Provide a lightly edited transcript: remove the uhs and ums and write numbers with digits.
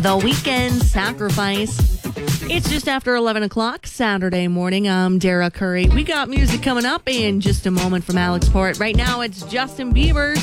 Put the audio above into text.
The Weekend Sacrifice. It's just after 11 o'clock Saturday morning. I'm Dara Curry. We got music coming up in just a moment from Alex Port. Right now, it's Justin Bieber's